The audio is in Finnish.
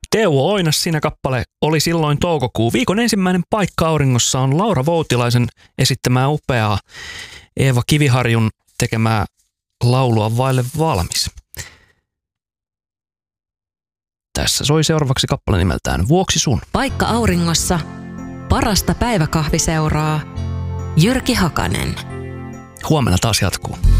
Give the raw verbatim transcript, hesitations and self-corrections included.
Teuvo Oinas, siinä kappale oli silloin toukokuu. Viikon ensimmäinen paikka auringossa on Laura Voutilaisen esittämää upeaa Eeva Kiviharjun tekemää laulua vaille valmis. Tässä soi seuraavaksi kappale nimeltään Vuoksi sun. Paikka auringossa, parasta päiväkahviseuraa, Jyrki Hakanen. Huomenna taas jatkuu.